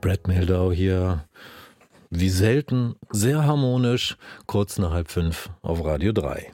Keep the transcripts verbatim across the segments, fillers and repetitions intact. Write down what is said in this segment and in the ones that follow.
Brad Mehldau hier, wie selten, sehr harmonisch, kurz nach halb fünf auf Radio drei.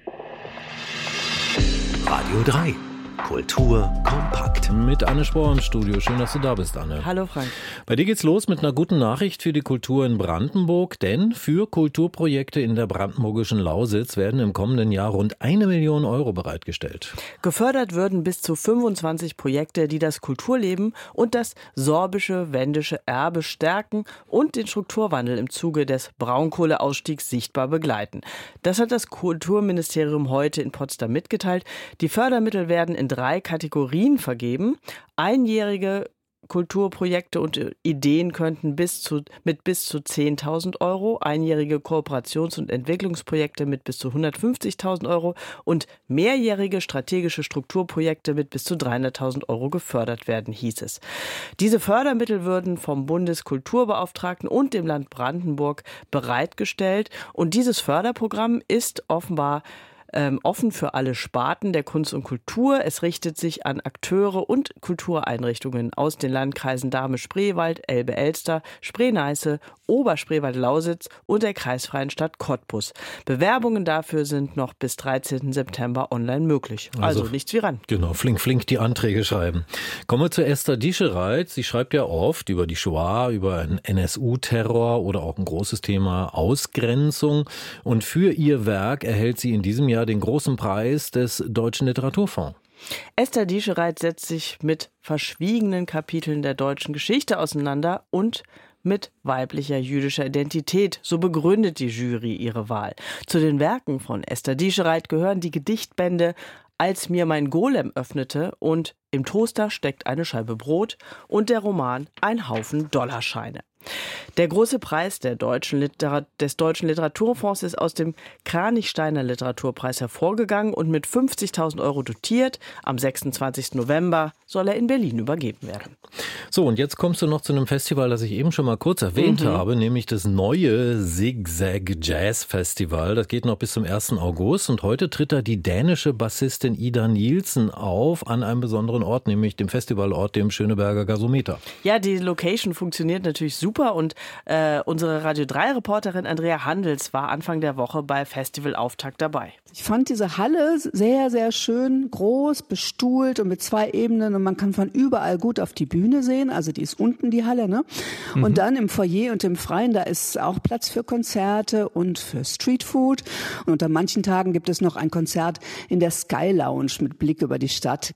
Radio drei. Kultur kompakt. Mit Anne Spohr im Studio. Schön, dass du da bist, Anne. Hallo Frank. Bei dir geht's los mit einer guten Nachricht für die Kultur in Brandenburg, denn für Kulturprojekte in der brandenburgischen Lausitz werden im kommenden Jahr rund eine Million Euro bereitgestellt. Gefördert würden bis zu fünfundzwanzig Projekte, die das Kulturleben und das sorbische, wendische Erbe stärken und den Strukturwandel im Zuge des Braunkohleausstiegs sichtbar begleiten. Das hat das Kulturministerium heute in Potsdam mitgeteilt. Die Fördermittel werden in drei Kategorien vergeben. Einjährige Kulturprojekte und Ideen könnten bis zu, mit bis zu zehntausend Euro, einjährige Kooperations- und Entwicklungsprojekte mit bis zu hundertfünfzigtausend Euro und mehrjährige strategische Strukturprojekte mit bis zu dreihunderttausend Euro gefördert werden, hieß es. Diese Fördermittel würden vom Bundeskulturbeauftragten und dem Land Brandenburg bereitgestellt und dieses Förderprogramm ist offenbar Ähm, offen für alle Sparten der Kunst und Kultur. Es richtet sich an Akteure und Kultureinrichtungen aus den Landkreisen Dahme-Spreewald, Elbe-Elster, Spree-Neiße, Oberspreewald-Lausitz und der kreisfreien Stadt Cottbus. Bewerbungen dafür sind noch bis dreizehnten September online möglich. Also, also nichts wie ran. Genau, flink, flink die Anträge schreiben. Kommen wir zu Esther Dieschereit. Sie schreibt ja oft über die Shoah, über einen N S U-Terror oder auch ein großes Thema Ausgrenzung. Und für ihr Werk erhält sie in diesem Jahr den großen Preis des Deutschen Literaturfonds. Esther Dieschereit setzt sich mit verschwiegenen Kapiteln der deutschen Geschichte auseinander und mit weiblicher jüdischer Identität. So begründet die Jury ihre Wahl. Zu den Werken von Esther Dieschereit gehören die Gedichtbände Als mir mein Golem öffnete und Im Toaster steckt eine Scheibe Brot und der Roman Ein Haufen Dollarscheine. Der große Preis der deutschen Literat- des Deutschen Literaturfonds ist aus dem Kranichsteiner Literaturpreis hervorgegangen und mit fünfzigtausend Euro dotiert. Am sechsundzwanzigsten November soll er in Berlin übergeben werden. So, und jetzt kommst du noch zu einem Festival, das ich eben schon mal kurz erwähnt mhm. habe, nämlich das neue Zigzag Jazz Festival. Das geht noch bis zum ersten August und heute tritt da die dänische Bassistin Ida Nielsen auf an einem besonderen Ort, nämlich dem Festivalort, dem Schöneberger Gasometer. Ja, die Location funktioniert natürlich super und äh, unsere Radio drei Reporterin Andrea Handels war Anfang der Woche bei Festivalauftakt dabei. Ich fand diese Halle sehr, sehr schön, groß, bestuhlt und mit zwei Ebenen und man kann von überall gut auf die Bühne sehen, also die ist unten die Halle, ne? Mhm. Und dann im Foyer und im Freien, da ist auch Platz für Konzerte und für Streetfood und an manchen Tagen gibt es noch ein Konzert in der Sky Lounge mit Blick über die Stadt.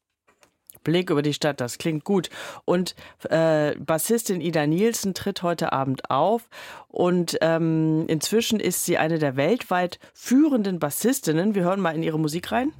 Blick über die Stadt, das klingt gut. Und äh, Bassistin Ida Nielsen tritt heute Abend auf und ähm, inzwischen ist sie eine der weltweit führenden Bassistinnen. Wir hören mal in ihre Musik rein.